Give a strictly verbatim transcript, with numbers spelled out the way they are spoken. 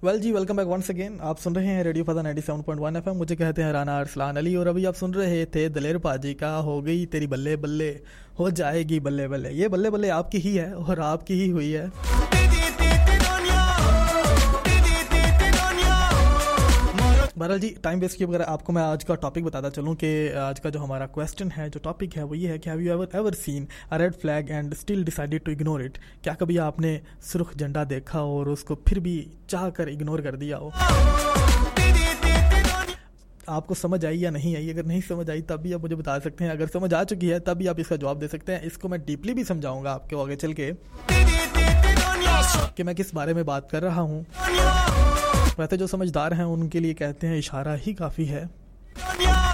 Well जी, welcome back once again. आप सुन रहे हैं radio फदा ninety seven point one FM. मुझे कहते हैं राना अरसलान अली और अभी आप सुन रहे थे दलेर पाजी का हो गई तेरी बल्ले बल्ले हो जाएगी बल्ले बल्ले। ये बल्ले बल्ले आपकी ही है और आपकी ही हुई है। बहरहाल जी, टाइम वेस्ट किए बगैर आपको मैं आज का टॉपिक बताता चलूं कि आज का जो हमारा क्वेश्चन है, जो टॉपिक है वो ये है कि have you ever ever seen a red flag and still decided to ignore it. क्या कभी आपने सुर्ख झंडा देखा और उसको फिर भी चाह कर इग्नोर कर दिया हो? आपको समझ आई या नहीं आई? अगर नहीं समझ आई तब भी आप मुझे बता सकते हैं, अगर समझ आ चुकी है तब भी आप इसका जवाब दे सकते हैं। इसको मैं डीपली भी समझाऊंगा आपको आगे चल के कि मैं किस बारे में बात कर रहा हूँ। वैसे जो समझदार हैं उनके लिए कहते हैं इशारा ही काफ़ी है।